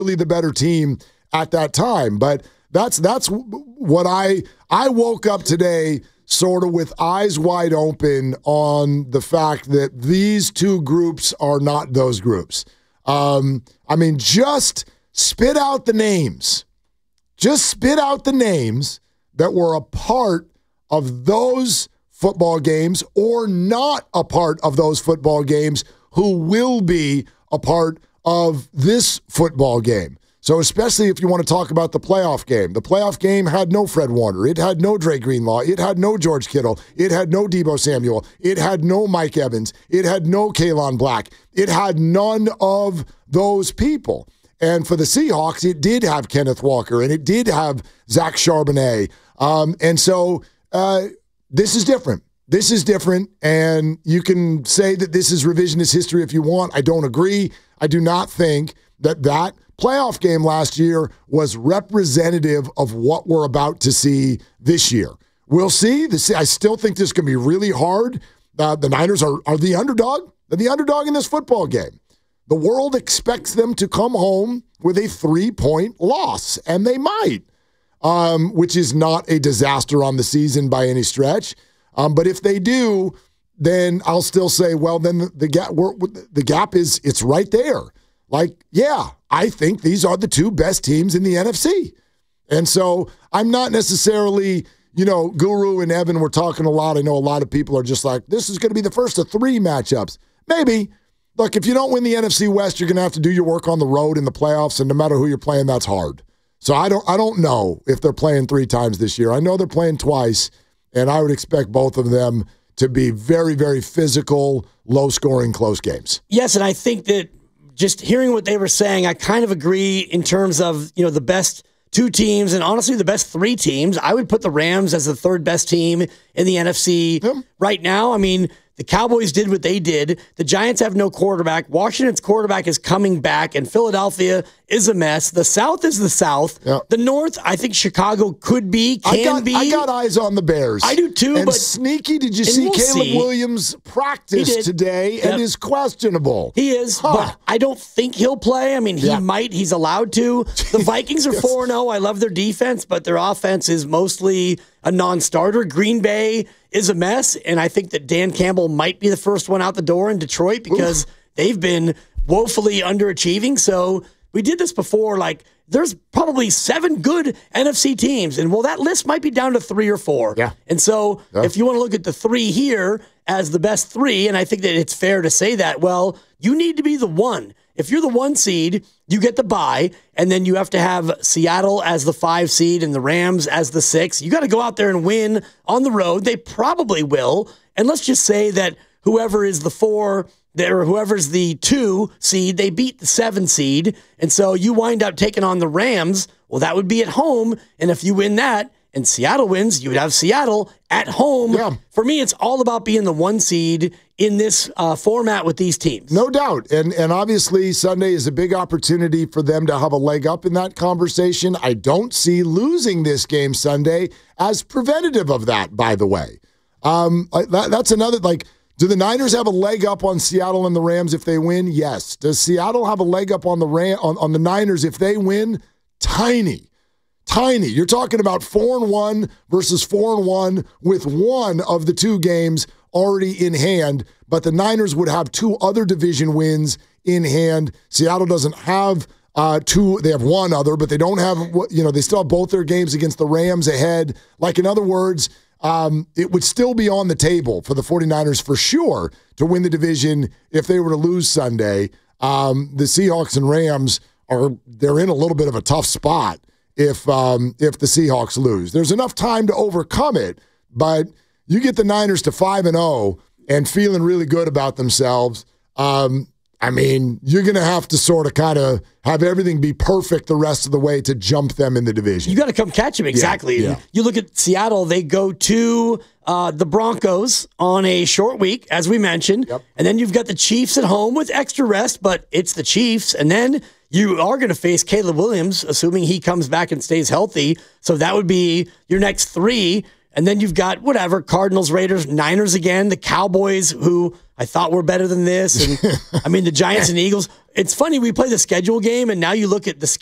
really the better team at that time. But that's what I woke up today sort of with eyes wide open on the fact that these two groups are not those groups. I mean, just spit out the names. Just spit out the names that were a part of those football games or not a part of those football games who will be a part of this football game. So especially if you want to talk about the playoff game had no Fred Warner. It had no Dre Greenlaw. It had no George Kittle. It had no Deebo Samuel. It had no Mike Evans. It had no Kalen Black. It had none of those people. And for the Seahawks, it did have Kenneth Walker, and it did have Zach Charbonnet. And so this is different. This is different, and you can say that this is revisionist history if you want. I don't agree. I do not think that playoff game last year was representative of what we're about to see this year. We'll see. I still think this is going to be really hard. The Niners are the underdog. They're the underdog in this football game. The world expects them to come home with a 3-point loss, and they might, which is not a disaster on the season by any stretch. But if they do, then I'll still say, well, then the gap is it's right there. Like, yeah, I think these are the two best teams in the NFC. And so I'm not necessarily, Guru and Evan were talking a lot. I know a lot of people are just like, this is going to be the first of 3 matchups. Maybe. Look, if you don't win the NFC West, you're going to have to do your work on the road in the playoffs, and no matter who you're playing, that's hard. So I don't know if they're playing 3 times this year. I know they're playing twice, and I would expect both of them to be very, very physical, low-scoring, close games. Yes, and I think that just hearing what they were saying, I kind of agree in terms of, the best 2 teams and honestly the best 3 teams. I would put the Rams as the 3rd best team in the NFC right now. I mean, the Cowboys did what they did. The Giants have no quarterback. Washington's quarterback is coming back, and Philadelphia is a mess. The South is the South. Yep. The North, I think Chicago could be, can be. I got eyes on the Bears. I do too. And but sneaky, did you see Caleb Williams practice today and is questionable? He is, but I don't think he'll play. I mean, he might. He's allowed to. The Vikings are 4-0. I love their defense, but their offense is mostly a non-starter. Green Bay is a mess, and I think that Dan Campbell might be the first one out the door in Detroit because they've been woefully underachieving. So we did this before, like there's probably 7 good NFC teams, and that list might be down to 3 or 4. Yeah. And so if you want to look at the 3 here as the best 3, and I think that it's fair to say that, you need to be the 1. If you're the 1 seed, you get the bye, and then you have to have Seattle as the 5 seed and the Rams as the 6. You got to go out there and win on the road. They probably will. And let's just say that whoever is the 4 or whoever's the 2 seed, they beat the 7 seed. And so you wind up taking on the Rams. Well, that would be at home. And if you win that and Seattle wins, you would have Seattle at home. Yeah. For me, it's all about being the 1 seed in this format with these teams. No doubt. And obviously Sunday is a big opportunity for them to have a leg up in that conversation. I don't see losing this game Sunday as preventative of that, by the way. That's another, do the Niners have a leg up on Seattle and the Rams if they win? Yes. Does Seattle have a leg up on the Niners if they win? Tiny. You're talking about 4-1 versus 4-1 with one of the 2 games already in hand, but the Niners would have 2 other division wins in hand. Seattle doesn't have 2. They have 1 other, but they don't have, they still have both their games against the Rams ahead. In other words, it would still be on the table for the 49ers for sure to win the division if they were to lose Sunday. The Seahawks and Rams they're in a little bit of a tough spot if the Seahawks lose. There's enough time to overcome it, but you get the Niners to 5-0 and feeling really good about themselves. You're going to have to sort of kind of have everything be perfect the rest of the way to jump them in the division. You got to come catch them, exactly. Yeah. You look at Seattle, they go to the Broncos on a short week, as we mentioned, and then you've got the Chiefs at home with extra rest, but it's the Chiefs, and then you are going to face Caleb Williams, assuming he comes back and stays healthy, so that would be your next 3. And then you've got Cardinals, Raiders, Niners again, the Cowboys, who I thought we're better than this. And I mean, the Giants and Eagles. It's funny, we play the schedule game, and now you look at the